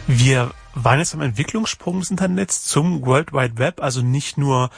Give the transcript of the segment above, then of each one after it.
Wir waren jetzt am Entwicklungssprung des Internets zum World Wide Web, also nicht nur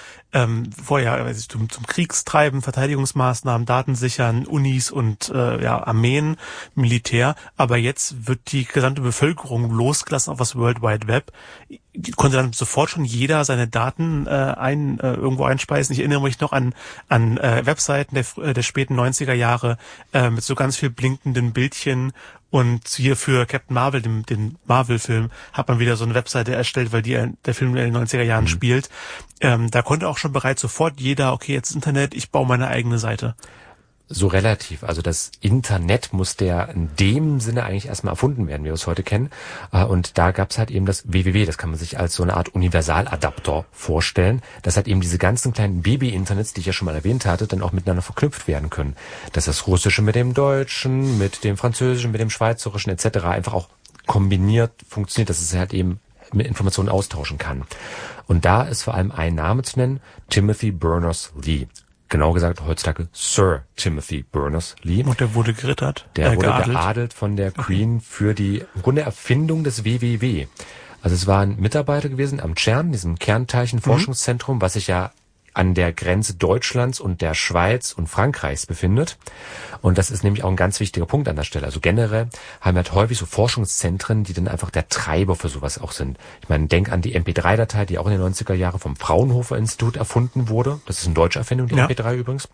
vorher zum Kriegstreiben, Verteidigungsmaßnahmen, Datensichern, Unis und Armeen, Militär, aber jetzt wird die gesamte Bevölkerung losgelassen auf das World Wide Web. Konnte dann sofort schon jeder seine Daten irgendwo einspeisen. Ich erinnere mich noch an Webseiten der späten 90er Jahre mit so ganz viel blinkenden Bildchen. Und hier für Captain Marvel, den Marvel-Film, hat man wieder so eine Webseite erstellt, weil der Film in den 90er Jahren spielt. Da konnte auch schon bereits sofort jeder, okay, jetzt Internet, ich baue meine eigene Seite. So relativ. Also das Internet musste ja in dem Sinne eigentlich erstmal erfunden werden, wie wir es heute kennen. Und da gab es halt eben das www, das kann man sich als so eine Art Universaladapter vorstellen, dass halt eben diese ganzen kleinen Baby-Internets, die ich ja schon mal erwähnt hatte, dann auch miteinander verknüpft werden können. Dass das Russische mit dem Deutschen, mit dem Französischen, mit dem Schweizerischen etc. einfach auch kombiniert funktioniert, dass es halt eben mit Informationen austauschen kann. Und da ist vor allem ein Name zu nennen, Timothy Berners-Lee. Genau gesagt, heutzutage Sir Timothy Berners-Lee. Und der wurde gerittert. Der wurde geadelt von der Queen für die im Grunde Erfindung des WWW. Also es war ein Mitarbeiter gewesen am CERN, diesem Kernteilchenforschungszentrum, was sich ja an der Grenze Deutschlands und der Schweiz und Frankreichs befindet. Und das ist nämlich auch ein ganz wichtiger Punkt an der Stelle. Also generell haben wir halt häufig so Forschungszentren, die dann einfach der Treiber für sowas auch sind. Ich meine, denk an die MP3-Datei, die auch in den 90er Jahren vom Fraunhofer-Institut erfunden wurde. Das ist eine deutsche Erfindung, die MP3 übrigens.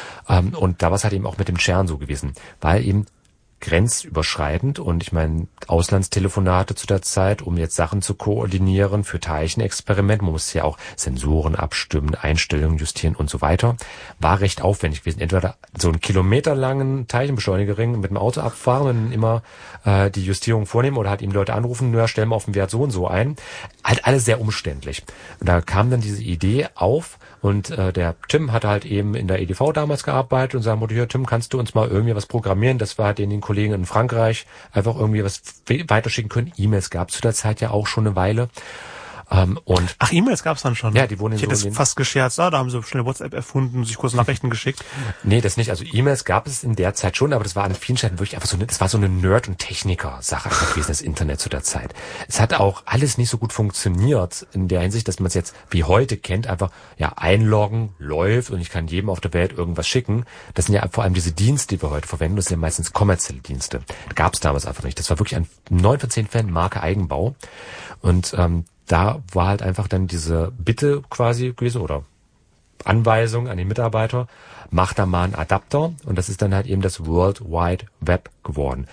Und da war es halt eben auch mit dem CERN so gewesen, weil eben grenzüberschreitend und ich meine Auslandstelefonate zu der Zeit, um jetzt Sachen zu koordinieren für Teilchenexperimente, man musste ja auch Sensoren abstimmen, Einstellungen justieren und so weiter, war recht aufwendig gewesen. Entweder so einen kilometerlangen Teilchenbeschleunigerring mit dem Auto abfahren und immer die Justierung vornehmen oder halt eben Leute anrufen, ja, stellen wir auf den Wert so und so ein. Halt alles sehr umständlich. Und da kam dann diese Idee auf, und der Tim hatte halt eben in der EDV damals gearbeitet und sagte, hier Tim, kannst du uns mal irgendwie was programmieren, dass wir halt den Kollegen in Frankreich einfach irgendwie was weiterschicken können. E-Mails gab es zu der Zeit ja auch schon eine Weile. Ach, E-Mails gab's dann schon? Ja, die wurden ich hätte es fast gescherzt, da haben sie schnell WhatsApp erfunden und sich kurz Nachrichten geschickt. Nee, das nicht. Also E-Mails gab es in der Zeit schon, aber das war an vielen Stellen wirklich einfach so das war so eine Nerd- und Techniker-Sache gewesen, das Internet zu der Zeit. Es hat auch alles nicht so gut funktioniert in der Hinsicht, dass man es jetzt wie heute kennt, einfach einloggen, läuft und ich kann jedem auf der Welt irgendwas schicken. Das sind ja vor allem diese Dienste, die wir heute verwenden, das sind ja meistens kommerzielle Dienste. Gab es damals einfach nicht. Das war wirklich an 9 von 10 Fällen Marke Eigenbau. Und da war halt einfach dann diese Bitte quasi gewesen oder Anweisung an den Mitarbeiter, mach da mal einen Adapter und das ist dann halt eben das World Wide Web geworden.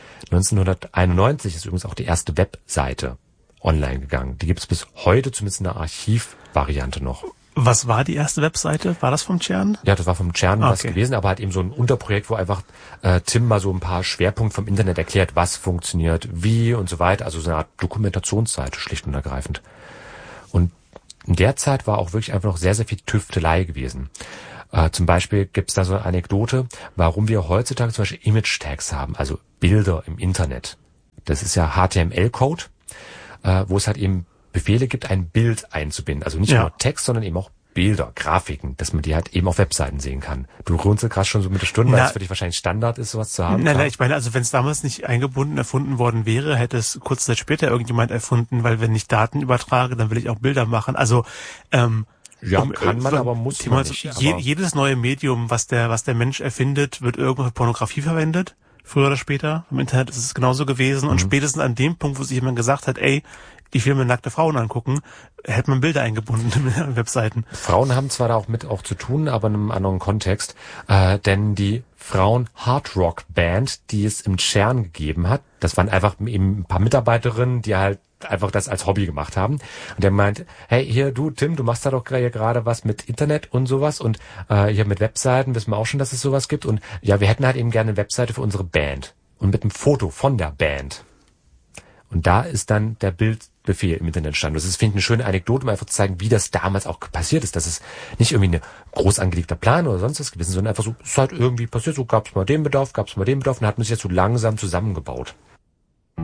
1991 ist übrigens auch die erste Webseite online gegangen. Die gibt es bis heute zumindest in der Archivvariante noch. Was war die erste Webseite? War das vom CERN? Ja, das war vom CERN was gewesen, aber halt eben so ein Unterprojekt, wo einfach Tim mal so ein paar Schwerpunkte vom Internet erklärt, was funktioniert, wie und so weiter. Also so eine Art Dokumentationsseite, schlicht und ergreifend. Und in der Zeit war auch wirklich einfach noch sehr, sehr viel Tüftelei gewesen. Zum Beispiel gibt es da so eine Anekdote, warum wir heutzutage zum Beispiel Image-Tags haben, also Bilder im Internet. Das ist ja HTML-Code, wo es halt eben Befehle gibt, ein Bild einzubinden. Also nicht nur Text, sondern eben auch Bilder, Grafiken, dass man die halt eben auf Webseiten sehen kann. Du runzelst gerade schon so mit der Stunde, weil es für dich wahrscheinlich Standard ist, sowas zu haben. Nein, ich meine, also wenn es damals nicht eingebunden erfunden worden wäre, hätte es kurze Zeit später irgendjemand erfunden, weil wenn ich Daten übertrage, dann will ich auch Bilder machen. Also kann man, aber muss man nicht. Jedes neue Medium, was der Mensch erfindet, wird irgendwo für Pornografie verwendet. Früher oder später. Im Internet ist es genauso gewesen. Und spätestens an dem Punkt, wo sich jemand gesagt hat, ich will mir nackte Frauen angucken, hätte man Bilder eingebunden in Webseiten. Frauen haben zwar da auch zu tun, aber in einem anderen Kontext. Denn die Frauen-Hardrock-Band, die es im CERN gegeben hat, das waren einfach eben ein paar Mitarbeiterinnen, die halt einfach das als Hobby gemacht haben. Und der meint, hey, hier du, Tim, du machst da doch gerade was mit Internet und sowas und hier mit Webseiten wissen wir auch schon, dass es sowas gibt. Und ja, wir hätten halt eben gerne eine Webseite für unsere Band. Und mit einem Foto von der Band. Und da ist dann der Bildbefehl im Internet entstanden. Das ist, finde ich, eine schöne Anekdote, um einfach zu zeigen, wie das damals auch passiert ist. Dass es nicht irgendwie ein groß angelegter Plan oder sonst was gewesen, sondern einfach so, es ist halt irgendwie passiert, so gab es mal den Bedarf und dann hat man sich jetzt so langsam zusammengebaut.